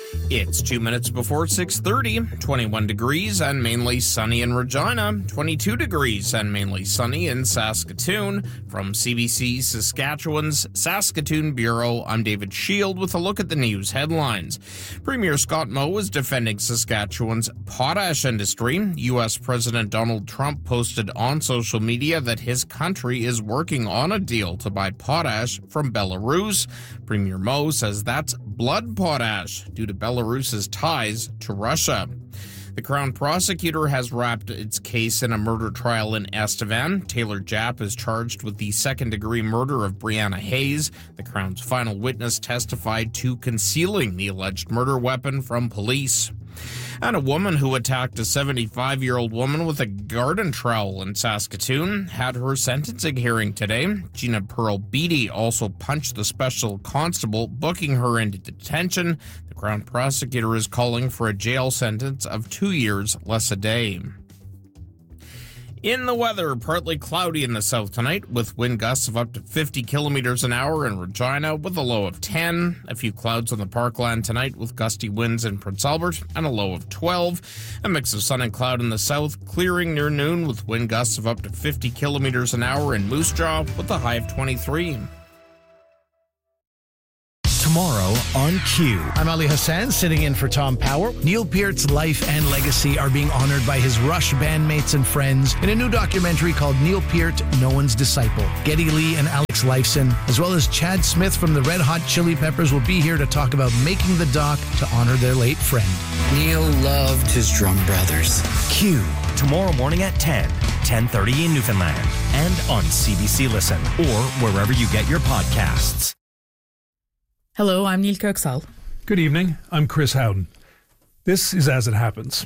It's 2 minutes before 6:30, 21 degrees and mainly sunny in Regina, 22 degrees and mainly sunny in Saskatoon. From CBC Saskatchewan's Saskatoon Bureau, I'm David Shield with a look at the news headlines. Premier Scott Moe is defending Saskatchewan's potash industry. U.S. President Donald Trump posted on social media that his country is working on a deal to buy potash from Belarus. Premier Moe says that's blood potash due to Belarus's ties to Russia. The Crown prosecutor has wrapped its case in a murder trial in Estevan. Taylor Japp is charged with the second-degree murder of Brianna Hayes. The Crown's final witness testified to concealing the alleged murder weapon from police. And a woman who attacked a 75-year-old woman with a garden trowel in Saskatoon had her sentencing hearing today. Gina Pearl Beatty also punched the special constable, booking her into detention. The Crown prosecutor is calling for a jail sentence of 2 years less a day. In the weather, partly cloudy in the south tonight with wind gusts of up to 50 kilometers an hour in Regina with a low of 10. A few clouds on the parkland tonight with gusty winds in Prince Albert and a low of 12. A mix of sun and cloud in the south, clearing near noon with wind gusts of up to 50 kilometers an hour in Moose Jaw with a high of 23. Tomorrow on Q. I'm Ali Hassan, sitting in for Tom Power. Neil Peart's life and legacy are being honored by his Rush bandmates and friends in a new documentary called Neil Peart, No One's Disciple. Geddy Lee and Alex Lifeson, as well as Chad Smith from the Red Hot Chili Peppers, will be here to talk about making the doc to honor their late friend. Neil loved his drum brothers. Q. Tomorrow morning at 10, 10:30 in Newfoundland, and on CBC Listen, or wherever you get your podcasts. Hello, I'm Neil Kirksall. Good evening, I'm Chris Howden. This is As It Happens.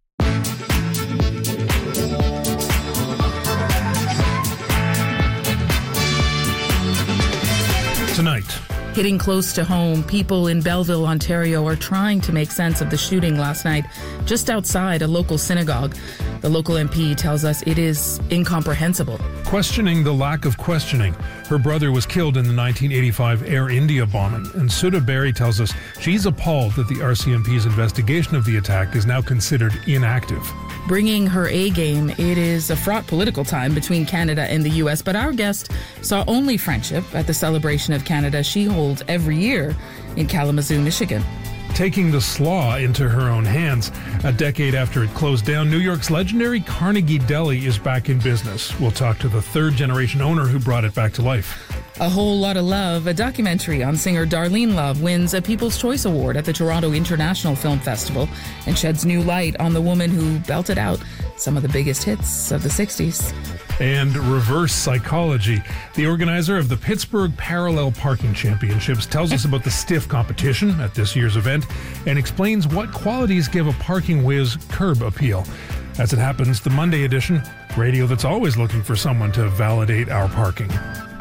Tonight. Hitting close to home, people in Belleville, Ontario are trying to make sense of the shooting last night just outside a local synagogue. The local MP tells us it is incomprehensible. Questioning the lack of questioning. Her brother was killed in the 1985 Air India bombing, and Sudha Berry tells us she's appalled that the RCMP's investigation of the attack is now considered inactive. Bringing her A game, it is a fraught political time between Canada and the U.S., but our guest saw only friendship at the celebration of Canada she holds every year in Kalamazoo, Michigan. Taking the slaw into her own hands. A decade after it closed down, New York's legendary Carnegie Deli is back in business. We'll talk to the third-generation owner who brought it back to life. A Whole Lot of Love, a documentary on singer Darlene Love, wins a People's Choice Award at the Toronto International Film Festival and sheds new light on the woman who belted out some of the biggest hits of the 60s. And Reverse Psychology. The organizer of the Pittsburgh Parallel Parking Championships tells us about the stiff competition at this year's event and explains what qualities give a parking whiz curb appeal. As It Happens, the Monday edition, radio that's always looking for someone to validate our parking.